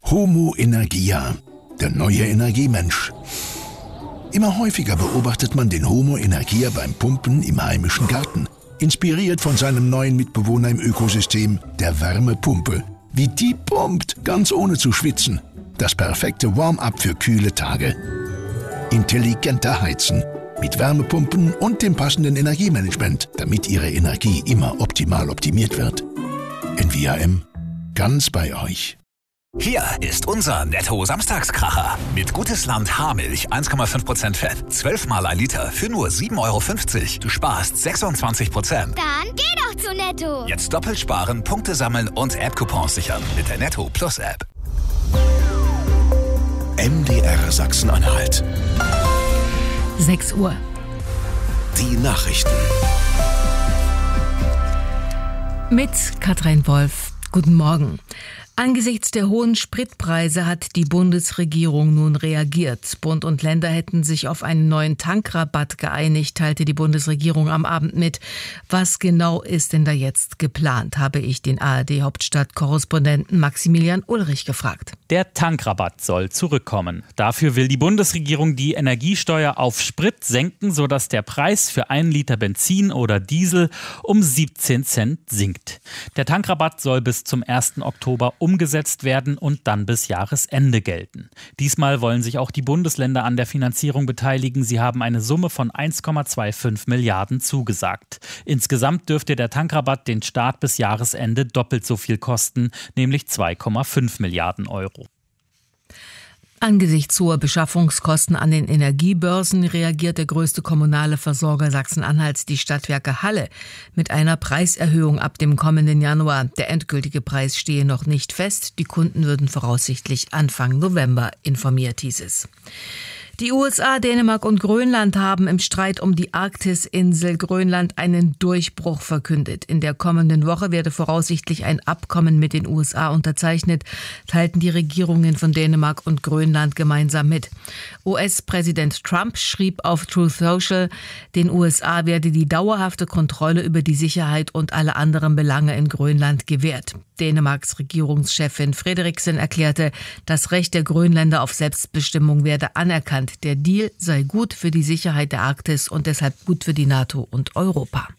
Homo Energia, der neue Energiemensch. Immer häufiger beobachtet man den Homo Energia beim Pumpen im heimischen Garten. Inspiriert von seinem neuen Mitbewohner im Ökosystem, der Wärmepumpe. Wie die pumpt, ganz ohne zu schwitzen. Das perfekte Warm-up für kühle Tage. Intelligenter Heizen. Mit Wärmepumpen und dem passenden Energiemanagement, damit Ihre Energie immer optimal optimiert wird. NVIM, ganz bei euch. Hier ist unser Netto-Samstagskracher. Mit Gutes-Land Haarmilch 1,5% Fett, 12 mal 1 Liter für nur 7,50 €. Du sparst 26%. Dann geh doch zu Netto. Jetzt doppelt sparen, Punkte sammeln und App-Coupons sichern mit der Netto Plus App. MDR Sachsen-Anhalt. 6 Uhr. Die Nachrichten. Mit Katrin Wolf. Guten Morgen. Angesichts der hohen Spritpreise hat die Bundesregierung nun reagiert. Bund und Länder hätten sich auf einen neuen Tankrabatt geeinigt, teilte die Bundesregierung am Abend mit. Was genau ist denn da jetzt geplant, habe ich den ARD-Hauptstadt-Korrespondenten Maximilian Ulrich gefragt. Der Tankrabatt soll zurückkommen. Dafür will die Bundesregierung die Energiesteuer auf Sprit senken, sodass der Preis für 1 Liter Benzin oder Diesel um 17 Cent sinkt. Der Tankrabatt soll bis zum 1. Oktober umgesetzt werden und dann bis Jahresende gelten. Diesmal wollen sich auch die Bundesländer an der Finanzierung beteiligen. Sie haben eine Summe von 1,25 Milliarden zugesagt. Insgesamt dürfte der Tankrabatt den Staat bis Jahresende doppelt so viel kosten, nämlich 2,5 Milliarden Euro. Angesichts hoher Beschaffungskosten an den Energiebörsen reagiert der größte kommunale Versorger Sachsen-Anhalts, die Stadtwerke Halle, mit einer Preiserhöhung ab dem kommenden Januar. Der endgültige Preis stehe noch nicht fest. Die Kunden würden voraussichtlich Anfang November informiert, hieß es. Die USA, Dänemark und Grönland haben im Streit um die Arktisinsel Grönland einen Durchbruch verkündet. In der kommenden Woche werde voraussichtlich ein Abkommen mit den USA unterzeichnet, teilten die Regierungen von Dänemark und Grönland gemeinsam mit. US-Präsident Trump schrieb auf Truth Social, den USA werde die dauerhafte Kontrolle über die Sicherheit und alle anderen Belange in Grönland gewährt. Dänemarks Regierungschefin Frederiksen erklärte, das Recht der Grönländer auf Selbstbestimmung werde anerkannt. Der Deal sei gut für die Sicherheit der Arktis und deshalb gut für die NATO und Europa.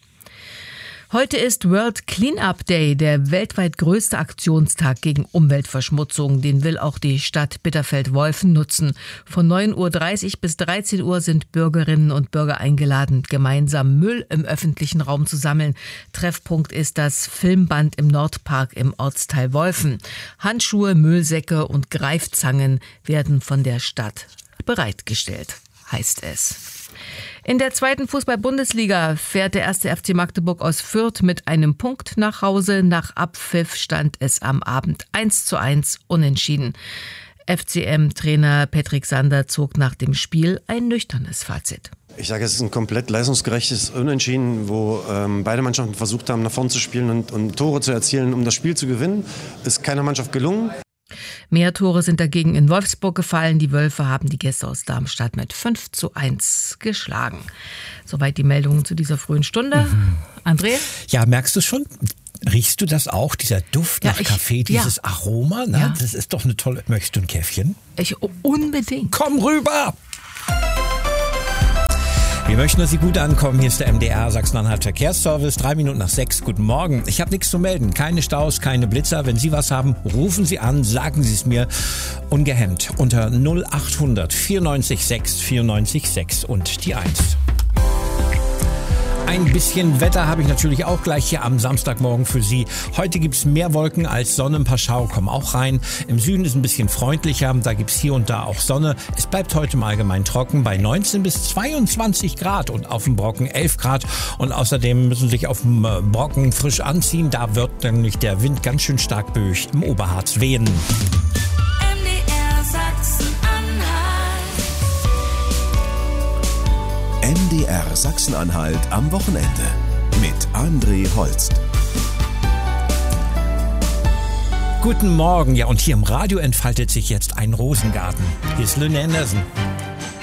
Heute ist World Cleanup Day, der weltweit größte Aktionstag gegen Umweltverschmutzung. Den will auch die Stadt Bitterfeld-Wolfen nutzen. Von 9:30 Uhr bis 13 Uhr sind Bürgerinnen und Bürger eingeladen, gemeinsam Müll im öffentlichen Raum zu sammeln. Treffpunkt ist das Filmband im Nordpark im Ortsteil Wolfen. Handschuhe, Müllsäcke und Greifzangen werden von der Stadt bereitgestellt, heißt es. In der 2. Fußball-Bundesliga fährt der 1. FC Magdeburg aus Fürth mit einem Punkt nach Hause. Nach Abpfiff stand es am Abend 1:1 unentschieden. FCM-Trainer Patrick Sander zog nach dem Spiel ein nüchternes Fazit. Ich sage, es ist ein komplett leistungsgerechtes Unentschieden, wo beide Mannschaften versucht haben, nach vorne zu spielen und Tore zu erzielen, um das Spiel zu gewinnen. Ist keiner Mannschaft gelungen. Mehr Tore sind dagegen in Wolfsburg gefallen. Die Wölfe haben die Gäste aus Darmstadt mit 5:1 geschlagen. Soweit die Meldungen zu dieser frühen Stunde. André? Ja, merkst du schon? Riechst du das auch, dieser Duft nach Kaffee, dieses Aroma? Na, ja. Das ist doch eine tolle... Möchtest du ein Käffchen? Unbedingt. Komm rüber! Wir möchten, dass Sie gut ankommen. Hier ist der MDR Sachsen-Anhalt Verkehrsservice. 6:03. Guten Morgen. Ich habe nichts zu melden. Keine Staus, keine Blitzer. Wenn Sie was haben, rufen Sie an, sagen Sie es mir ungehemmt. Unter 0800 94 6 94 6 und die 1. Ein bisschen Wetter habe ich natürlich auch gleich hier am Samstagmorgen für Sie. Heute gibt es mehr Wolken als Sonne, ein paar Schauer kommen auch rein. Im Süden ist ein bisschen freundlicher, da gibt es hier und da auch Sonne. Es bleibt heute im Allgemeinen trocken bei 19 bis 22 Grad und auf dem Brocken 11 Grad. Und außerdem müssen Sie sich auf dem Brocken frisch anziehen. Da wird nämlich der Wind ganz schön stark böig im Oberharz wehen. MDR Sachsen-Anhalt am Wochenende mit André Holst. Guten Morgen, ja, und hier im Radio entfaltet sich jetzt ein Rosengarten. Hier ist Lynn Anderson.